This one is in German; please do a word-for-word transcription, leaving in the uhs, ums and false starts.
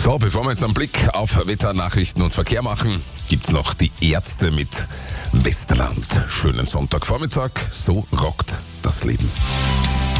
So, bevor wir jetzt einen Blick auf Wetter, Nachrichten und Verkehr machen, gibt's noch die Ärzte mit Westerland. Schönen Sonntagvormittag, so rockt das Leben.